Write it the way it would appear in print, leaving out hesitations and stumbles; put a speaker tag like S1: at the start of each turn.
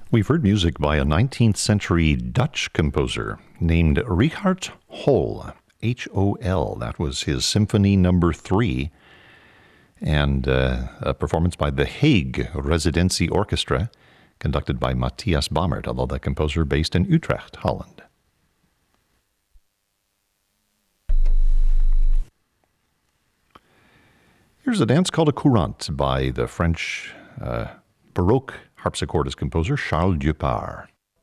S1: We've heard music by a 19th century Dutch composer named Richard Hol, Hol. That was his Symphony Number 3, and a performance by the Hague Residency Orchestra, conducted by Matthias Bammert, although the composer based in Utrecht, Holland. Here's a dance called a courante by the French Baroque harpsichordist composer Charles Dupart.